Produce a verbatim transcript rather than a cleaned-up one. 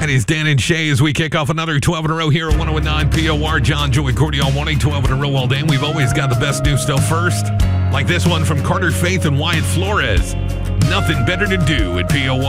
That is Dan and Shay as we kick off another twelve in a row here at one oh nine P O R. John, Joey, Cordy all morning, twelve in a row all day. We've always got the best new stuff first, like this one from Carter Faith and Wyatt Flores. Nothing better to do at P O R.